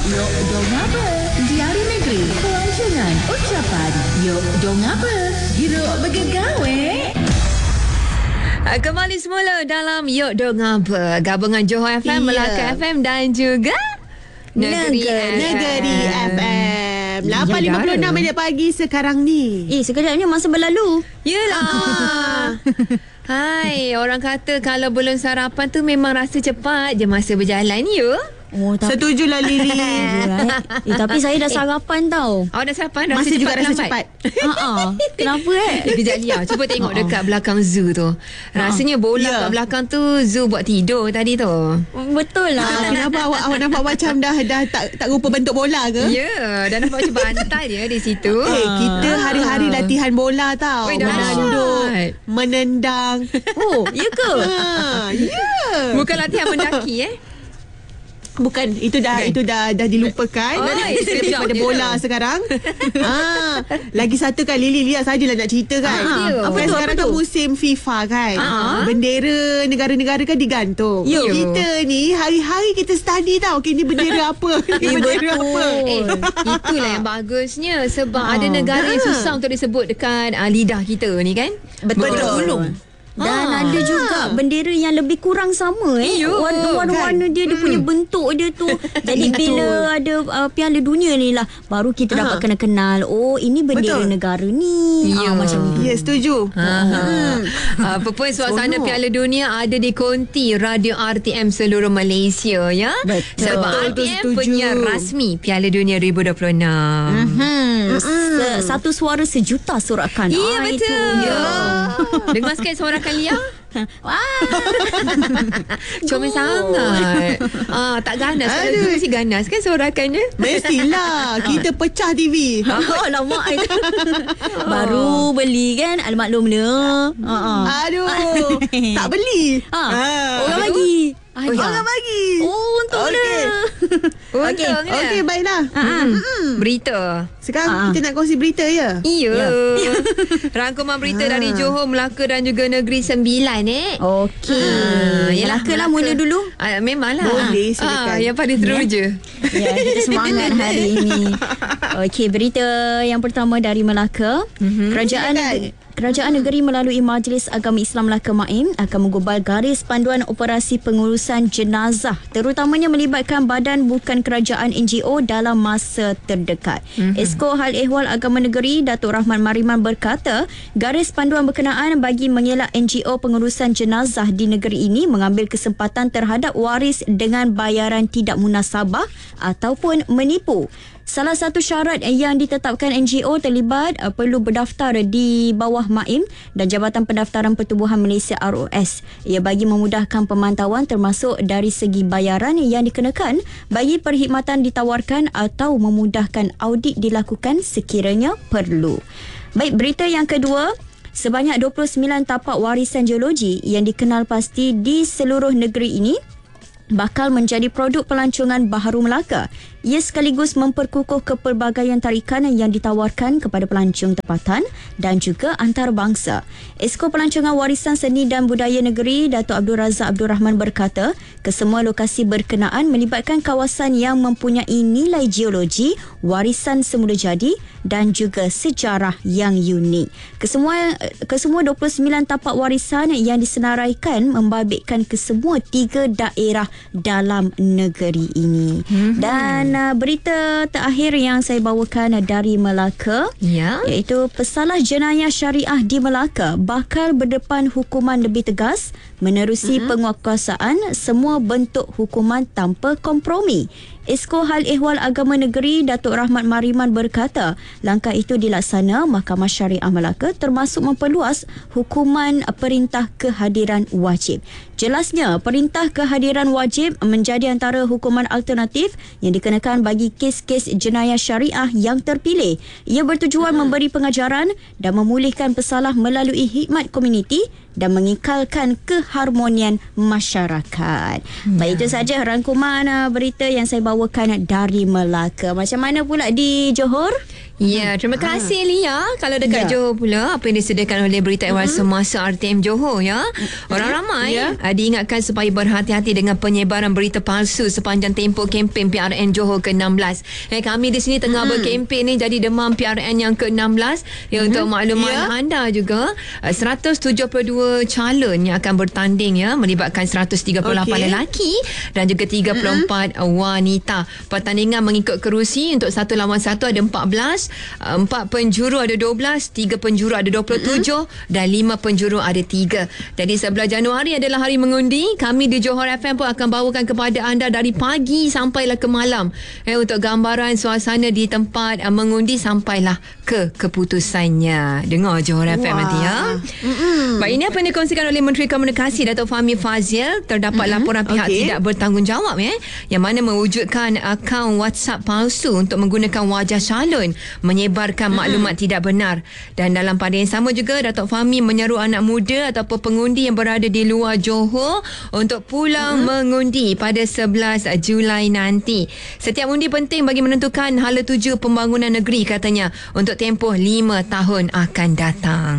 Yok dong apa? Diari negeri, pelancongan, ucapan. Yok dong apa? Hiruk bergegawe. Kembali semula dalam Yok Dong Apa, gabungan Johor FM, Melaka FM dan juga Negeri FM. 8.56 minit pagi sekarang ni. Sekejapnya masa berlalu. Yelah. Hai, orang kata kalau belum sarapan tu memang rasa cepat je masa berjalan, ya? Setujulah Lily. Tapi saya dah sarapan tau. Awak dah sarapan? Masa juga rasa cepat. Kenapa Kejap Lia, cuba tengok dekat belakang zoo tu. Rasanya bola kat belakang tu zoo buat tidur tadi tu. Betul lah. Kenapa awak nampak macam dah tak rupa bentuk bola ke? Ya, dah nampak macam bantal je di situ. Kita hari-hari latihan bola tau. Menanduk, menendang. Oh, ya ke? Bukan latihan mendaki Bukan, itu dah dilupakan. Pada bola sekarang. Lagi satu kan Lia sajalah nak cerita kan. Sekarang kan musim FIFA kan. Bendera negara-negara kan digantung. Kita ni hari-hari kita study tau. Okay, ni bendera apa? Itulah yang bagusnya. Sebab ada negara yang susah untuk disebut dekat lidah kita ni kan. Betul. Dan ada juga bendera yang lebih kurang sama warna-warna dia punya bentuk dia tu. Jadi bila ada Piala Dunia ni lah baru kita dapat kenal. Oh, ini bendera negara ni. Macam tu. Ya, setuju. Apa pun suasana Piala Dunia ada di konti Radio RTM seluruh Malaysia, ya. Betul. Sebab RTM penyiar rasmi Piala Dunia 2026. Satu suara sejuta sorakan. Ya, betul. Dengar sikit sorakan Lia. Comel sangat. Tak ganas. Kalau mesti ganas kan sorakannya. Mestilah. Kita pecah TV. Lama baru beli kan. Maklum lah. Aduh. Tak beli. Orang bagi. Orang bagi. Untunglah. Okey, baiklah. Berita. Sekarang kita nak kongsi berita ya? Ya. Rangkuman berita dari Johor, Melaka dan juga Negeri Sembilan Okey. Melaka lah mula dulu. Memanglah. Boleh, silakan. Yang paling teruja. Ya, kita semangat hari ini. Okey, berita yang pertama dari Melaka. Kerajaan negeri melalui Majlis Agama Islam Melaka MAIM akan menggubal garis panduan operasi pengurusan jenazah terutamanya melibatkan badan bukan kerajaan NGO dalam masa terdekat. Esko Hal Ehwal Agama Negeri Datuk Rahman Mariman berkata garis panduan berkenaan bagi mengelak NGO pengurusan jenazah di negeri ini mengambil kesempatan terhadap waris dengan bayaran tidak munasabah ataupun menipu. Salah satu syarat yang ditetapkan NGO terlibat perlu berdaftar di bawah MAIM dan Jabatan Pendaftaran Pertubuhan Malaysia ROS. Ia bagi memudahkan pemantauan termasuk dari segi bayaran yang dikenakan bagi perkhidmatan ditawarkan atau memudahkan audit dilakukan sekiranya perlu. Baik, berita yang kedua. Sebanyak 29 tapak warisan geologi yang dikenal pasti di seluruh negeri ini bakal menjadi produk pelancongan Baharu Melaka. Ia sekaligus memperkukuh kepelbagaian tarikan yang ditawarkan kepada pelancong tempatan dan juga antarabangsa. Esko Pelancongan Warisan Seni dan Budaya Negeri Datuk Abdul Razak Abdul Rahman berkata, kesemua lokasi berkenaan melibatkan kawasan yang mempunyai nilai geologi, warisan semula jadi dan juga sejarah yang unik. Kesemua 29 tapak warisan yang disenaraikan membabitkan kesemua 3 daerah dalam negeri ini. Dan berita terakhir yang saya bawakan dari Melaka iaitu pesalah jenayah syariah di Melaka bakal berdepan hukuman lebih tegas menerusi penguatkuasaan semua bentuk hukuman tanpa kompromi. Esko Hal Ehwal Agama Negeri Datuk Rahmat Mariman berkata, langkah itu dilaksana Mahkamah Syariah Melaka termasuk memperluas hukuman perintah kehadiran wajib. Jelasnya, perintah kehadiran wajib menjadi antara hukuman alternatif yang dikenakan bagi kes-kes jenayah syariah yang terpilih. Ia bertujuan memberi pengajaran dan memulihkan pesalah melalui khidmat komuniti dan mengekalkan keharmonian masyarakat. Baik, itu saja rangkuman berita yang saya bawakan dari Melaka. Macam mana pula di Johor? Ya, terima kasih Lia. Kalau dekat Johor pula, apa yang disediakan oleh Berita Ehwal Semasa RTM Johor ya. Orang ramai diingatkan supaya berhati-hati dengan penyebaran berita palsu sepanjang tempoh kempen PRN Johor ke-16. Kami di sini tengah berkempen ni jadi demam PRN yang ke-16. Ya, untuk makluman anda juga, 172 calon yang akan bertanding ya, melibatkan 138 lelaki dan juga 34 wanita. Pertandingan mengikut kerusi. Untuk 1 lawan 1 ada 14, 4 penjuru ada 12, 3 penjuru ada 27 dan 5 penjuru ada 3. Jadi 11 Januari adalah hari mengundi. Kami di Johor FM pun akan bawakan kepada anda dari pagi sampailah ke malam untuk gambaran suasana di tempat mengundi sampailah ke keputusannya. Dengar Johor FM nanti ya. Baik, ini apa yang dikongsikan oleh Menteri Komunikasi Datuk Fahmi Fadzil. Terdapat laporan pihak tidak bertanggungjawab yang mana mewujudkan akaun WhatsApp palsu untuk menggunakan wajah calon menyebarkan maklumat tidak benar. Dan dalam pada yang sama juga, Datuk Fahmi menyeru anak muda ataupun pengundi yang berada di luar Johor untuk pulang mengundi pada 11 Julai nanti. Setiap undi penting bagi menentukan hala tuju pembangunan negeri katanya untuk tempoh 5 tahun akan datang.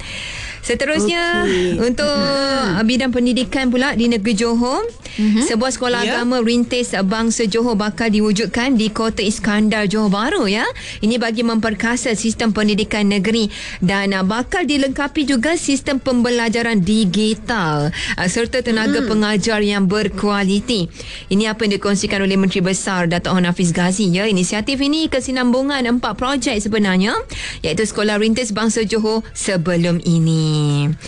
Seterusnya untuk bidang pendidikan pula di negeri Johor, sebuah sekolah agama rintis bangsa Johor bakal diwujudkan di Kota Iskandar Johor Bahru ya. Ini bagi memperkasa sistem pendidikan negeri dan bakal dilengkapi juga sistem pembelajaran digital serta tenaga pengajar yang berkualiti. Ini apa yang dikongsikan oleh Menteri Besar Datuk Hafiz Ghazi ya. Inisiatif ini kesinambungan 4 projek sebenarnya, iaitu Sekolah Rintis Bangsa Johor sebelum ini.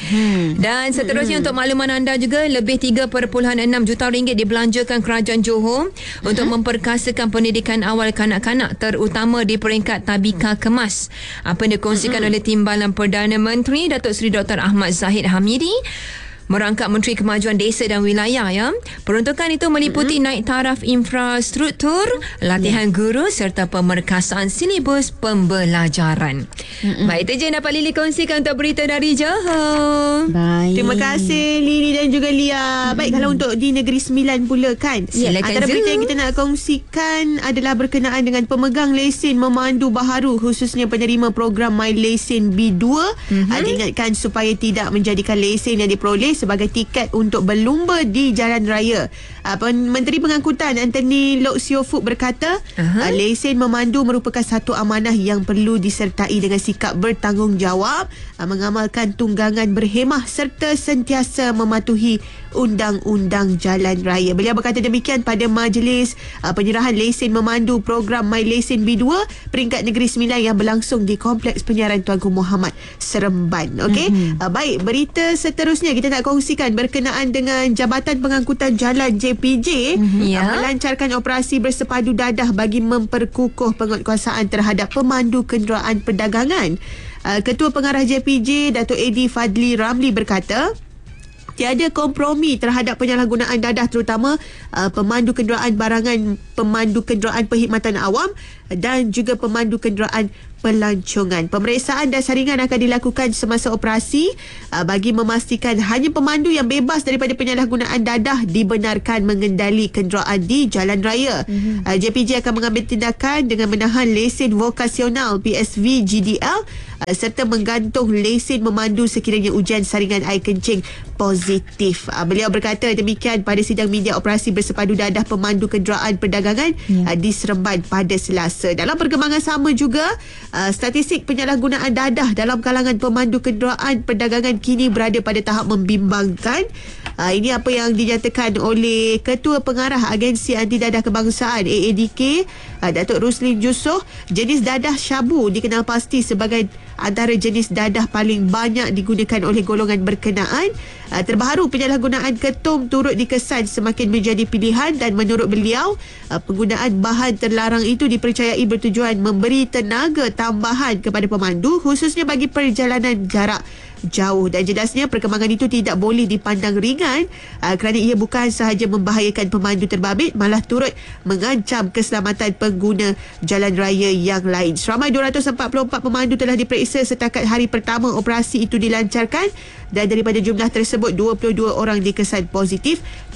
Dan seterusnya untuk makluman anda juga, lebih 3.6 juta ringgit dibelanjakan kerajaan Johor untuk memperkasakan pendidikan awal kanak-kanak, terutama di peringkat tabika kemas. Apa yang dikongsikan oleh Timbalan Perdana Menteri Datuk Seri Dr. Ahmad Zahid Hamidi merangkap Menteri Kemajuan Desa dan Wilayah ya. Peruntukan itu meliputi naik taraf infrastruktur, latihan guru serta pemerkasaan silibus pembelajaran. Baik, itu je dapat Lily kongsikan untuk berita dari Johor. Baik. Terima kasih Lily dan juga Lia. Baik, kalau untuk di Negeri Sembilan pula kan, antara berita yang kita nak kongsikan adalah berkenaan dengan pemegang lesen memandu baharu, khususnya penerima program My Lesen B2. Diingatkan supaya tidak menjadikan lesen yang diperoleh sebagai tiket untuk berlumba di jalan raya. Menteri Pengangkutan Anthony Loke Sio Fook berkata, lesen memandu merupakan satu amanah yang perlu disertai dengan sikap bertanggungjawab, mengamalkan tunggangan berhemah serta sentiasa mematuhi undang-undang jalan raya. Beliau berkata demikian pada majlis penyerahan lesen memandu program My Lesen B2 peringkat Negeri Sembilan yang berlangsung di Kompleks Penyiaran Tuanku Muhammad Seremban. Baik, berita seterusnya kita nak kongsikan berkenaan dengan Jabatan Pengangkutan Jalan JPJ melancarkan operasi bersepadu dadah bagi memperkukuh penguatkuasaan terhadap pemandu kenderaan perdagangan. Ketua Pengarah JPJ Datuk Edi Fadli Ramli berkata, tiada kompromi terhadap penyalahgunaan dadah, terutama pemandu kenderaan barangan, pemandu kenderaan perkhidmatan awam dan juga pemandu kenderaan pelancongan. Pemeriksaan dan saringan akan dilakukan semasa operasi bagi memastikan hanya pemandu yang bebas daripada penyalahgunaan dadah dibenarkan mengendali kenderaan di jalan raya. JPJ akan mengambil tindakan dengan menahan lesen vokasional PSV GDL serta menggantung lesen memandu sekiranya ujian saringan air kencing positif. Beliau berkata demikian pada sidang media operasi bersepadu dadah pemandu kenderaan perdagangan di Seremban pada Selasa. Dalam perkembangan sama juga, statistik penyalahgunaan dadah dalam kalangan pemandu kenderaan perdagangan kini berada pada tahap membimbangkan. Ini apa yang dinyatakan oleh Ketua Pengarah Agensi Anti Dadah Kebangsaan AADK, Datuk Ruslin Jusoh. Jenis dadah syabu dikenal pasti sebagai antara jenis dadah paling banyak digunakan oleh golongan berkenaan. Terbaru, penyalahgunaan ketum turut dikesan semakin menjadi pilihan dan menurut beliau, penggunaan bahan terlarang itu dipercayai bertujuan memberi tenaga tambahan kepada pemandu, khususnya bagi perjalanan jarak jauh. Dan jelasnya perkembangan itu tidak boleh dipandang ringan kerana ia bukan sahaja membahayakan pemandu terbabit, malah turut mengancam keselamatan pengguna jalan raya yang lain. Seramai 244 pemandu telah diperiksa setakat hari pertama operasi itu dilancarkan dan daripada jumlah tersebut 22 orang dikesan positif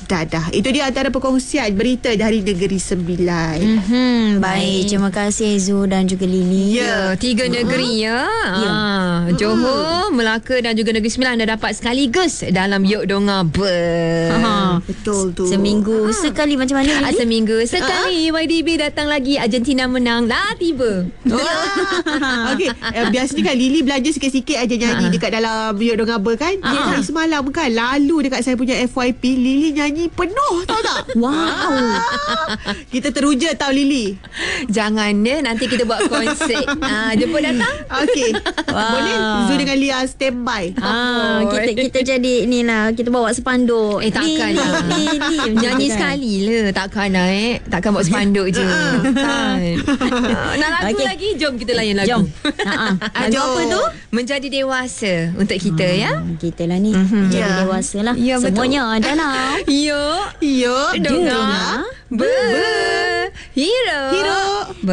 Dadah. Itu dia antara perkongsian berita dari Negeri Sembilan. Baik, terima kasih Zul dan juga Lily. Ya, 3 negeri ya. Johor, Melaka dan juga Negeri Sembilan dah dapat sekaligus dalam Yok Donga Ber. Betul tu. Seminggu sekali macam mana Lily? Seminggu sekali YDB datang lagi. Argentina menang. Dah tiba. Okey, biasanya kan Lily belanja sikit-sikit aja nyanyi dekat dalam Yok Donga Ber kan. Hari semalam kan lalu dekat saya punya FYP Lily nyanyi penuh, tahu tak? Wow. Kita teruja tau Lily. Jangan nanti kita buat konsert. Jemput datang. Okey. Boleh Zul dengan Lia standby. Kita jadi ni lah, kita bawa spanduk. Takkan lah. Nyanyi sekali lah. Takkan lah takkan buat spanduk je. Kan. Nak lagu lagi? Jom kita layan lagu. Jom. Lagu apa tu? Menjadi dewasa untuk kita ya. Kita lah ni menjadi dewasa lah. Ya, semuanya dalam Yok Yok Donga Ber Hero